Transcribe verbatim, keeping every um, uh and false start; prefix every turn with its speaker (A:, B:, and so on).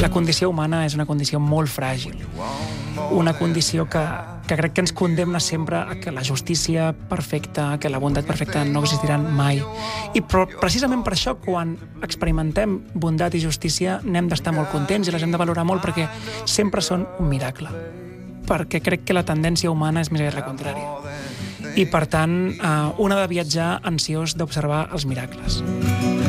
A: la condició humana és una condició molt fràgil, una condició que, que crec que ens condemna sempre a que la justícia perfecta, que la bondat perfecta no existiran mai. I però, precisament per això, quan experimentem bondat i justícia, n'hem d'estar molt contents i les hem de valorar molt perquè sempre són un miracle. Perquè crec que la tendència humana és més aviat la contrària. I, per tant, eh, un ha de viatjar ansiós d'observar els miracles.